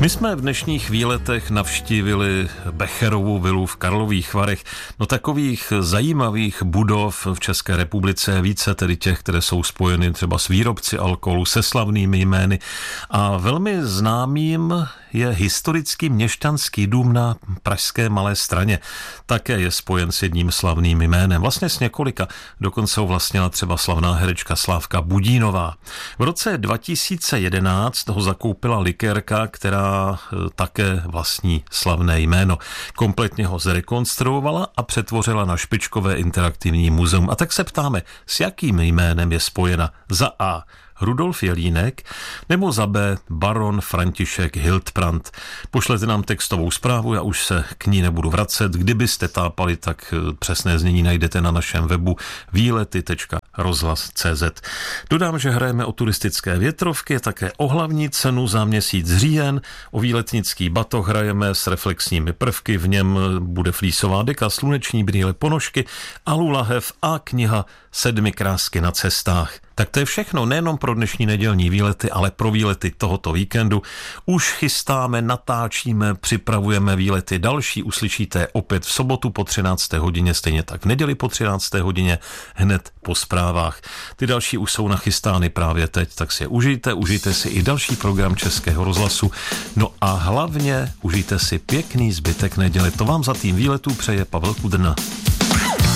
My jsme v dnešních výletech navštívili Becherovu vilu v Karlových Varech. No takových zajímavých budov v České republice je více, tedy těch, které jsou spojeny třeba s výrobci alkoholu, se slavnými jmény. A velmi známým je historický měšťanský dům na pražské Malé Straně. Také je spojen s jedním slavným jménem, vlastně s několika. Dokonce ho vlastnila třeba slavná herečka Slávka Budínová. V roce 2011 ho zakoupila likérka, která také vlastní slavné jméno. Kompletně ho zrekonstruovala a přetvořila na špičkové interaktivní muzeum. A tak se ptáme, s jakým jménem je spojena? Za A. Rudolf Jelínek, nebo za B. baron František Hildbrand. Pošlete nám textovou zprávu, já už se k ní nebudu vracet. Kdybyste tápali, tak přesné znění najdete na našem webu výlety.rozhlas.cz. Dodám, že hrajeme o turistické větrovky, také o hlavní cenu za měsíc říjen, o výletnický batoh hrajeme s reflexními prvky, v něm bude flísová deka, sluneční brýle, ponožky, alulahev a kniha 7 krásky na cestách. Tak to je všechno, nejenom pro dnešní nedělní výlety, ale pro výlety tohoto víkendu. Už chystáme, natáčíme, připravujeme výlety další, uslyšíte opět v sobotu po 13. hodině, stejně tak v neděli po 13. hodině, hned po zprávách. Ty další už jsou nachystány právě teď, tak si je užijte si i další program Českého rozhlasu. No a hlavně užijte si pěkný zbytek neděle. To vám za tým výletů přeje Pavel Kudrna.